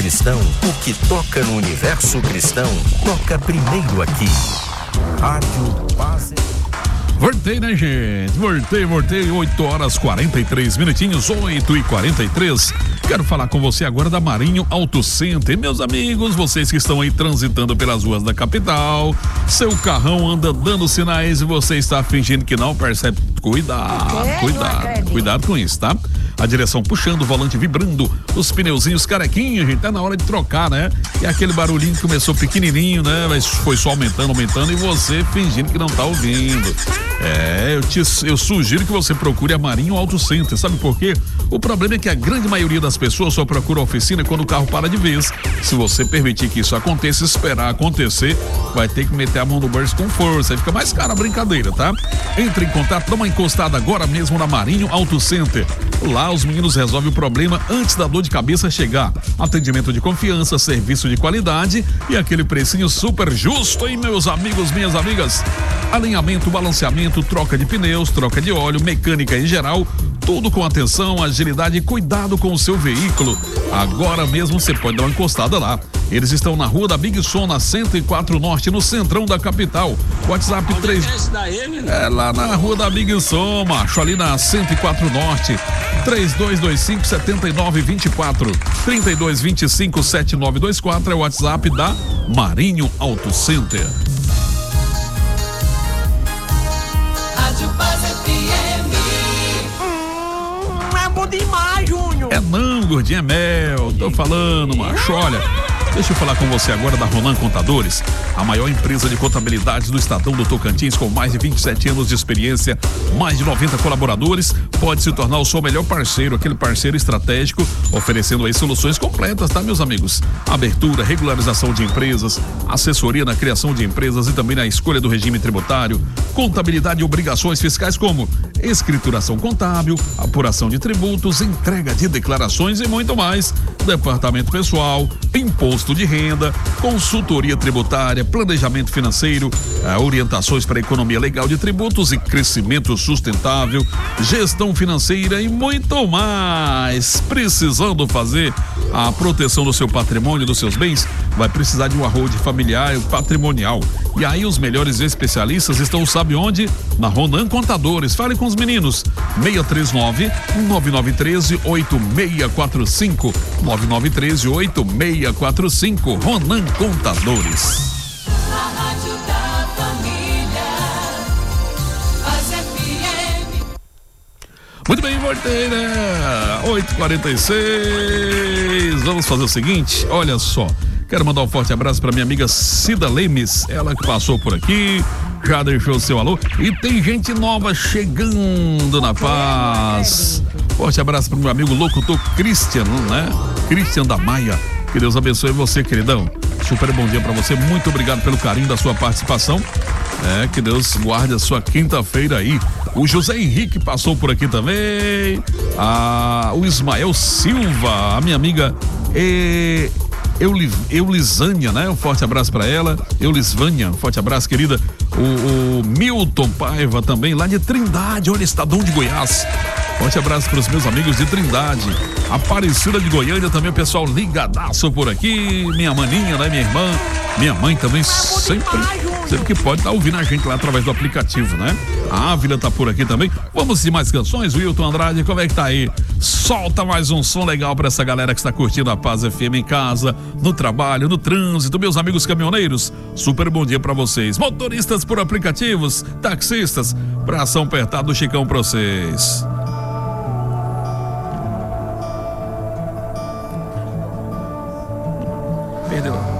cristão, o que toca no universo cristão, toca primeiro aqui. Rádio Paz. Voltei, né, gente? Voltei, 8h43 minutinhos, 8h43. Quero falar com você agora da Marinho Auto Center. Meus amigos, vocês que estão aí transitando pelas ruas da capital, seu carrão anda dando sinais e você está fingindo que não percebe. Cuidado com isso, tá? A direção puxando, o volante vibrando, os pneuzinhos carequinhos, gente, tá na hora de trocar, né? E aquele barulhinho que começou pequenininho, né? Mas foi só aumentando e você fingindo que não tá ouvindo. Eu sugiro que você procure a Marinho Auto Center, sabe por quê? O problema é que a grande maioria das pessoas só procura a oficina quando o carro para de vez. Se você permitir que isso aconteça, esperar acontecer, vai ter que meter a mão no bolso com força, aí fica mais cara a brincadeira, tá? Entre em contato, dá uma encostada agora mesmo na Marinho Auto Center. Lá os meninos resolvem o problema antes da dor de cabeça chegar. Atendimento de confiança, serviço de qualidade e aquele precinho super justo, hein, meus amigos, minhas amigas? Alinhamento, balanceamento, troca de pneus, troca de óleo, mecânica em geral, tudo com atenção, agilidade e cuidado com o seu veículo. Agora mesmo você pode dar uma encostada lá. Eles estão na Rua da Big Som, na 104 Norte, no centrão da capital. WhatsApp 3... É lá na Rua da Big Som, macho, ali na 104 Norte. 3225-7924. 3225-7924 é o WhatsApp da Marinho Auto Center. Rádio Paz FM. É bom demais, Júnior. É não, gordinho, é mel. Tô falando, macho, olha... Deixa eu falar com você agora da Ronan Contadores, a maior empresa de contabilidade do Estadão do Tocantins, com mais de 27 anos de experiência, mais de 90 colaboradores, pode se tornar o seu melhor parceiro, aquele parceiro estratégico, oferecendo aí soluções completas, tá, meus amigos? Abertura, regularização de empresas, assessoria na criação de empresas e também na escolha do regime tributário, contabilidade e obrigações fiscais como escrituração contábil, apuração de tributos, entrega de declarações e muito mais. Departamento pessoal, imposto de renda, consultoria tributária, planejamento financeiro, orientações para a economia legal de tributos e crescimento sustentável, gestão financeira e muito mais. Precisando fazer a proteção do seu patrimônio, dos seus bens, vai precisar de um arrojo familiar e patrimonial. E aí os melhores especialistas estão, sabe onde? Na Ronan Contadores. Fale com os meninos. 639-9913-8645. 9913-8645. Ronan Contadores. A Rádio da Família. Paz FM. Muito bem, voltei, né? 8h46. Vamos fazer o seguinte, olha só. Quero mandar um forte abraço para minha amiga Cida Lemes, ela que passou por aqui, já deixou o seu alô. E tem gente nova chegando na paz. Forte abraço para o meu amigo locutor Christian, né? Christian da Maia. Que Deus abençoe você, queridão. Super bom dia para você. Muito obrigado pelo carinho da sua participação. Que Deus guarde a sua quinta-feira aí. O José Henrique passou por aqui também. O Ismael Silva, a minha amiga Eulisânia, né? Um forte abraço para ela. Eulisvânia, um forte abraço, querida. O Milton Paiva também, lá de Trindade, olha, Estadão de Goiás. Forte abraço para os meus amigos de Trindade. Aparecida de Goiânia também, o pessoal ligadaço por aqui. Minha maninha, né? Minha irmã. Minha mãe também sempre que pode estar ouvindo a gente lá através do aplicativo, né? A Ávila tá por aqui também. Vamos de mais canções, Wilton Andrade, como é que tá aí? Solta mais um som legal pra essa galera que está curtindo a Paz FM em casa, no trabalho, no trânsito, meus amigos caminhoneiros. Super bom dia pra vocês. Motoristas por aplicativos, taxistas, bração apertado do Chicão pra vocês. Perdeu.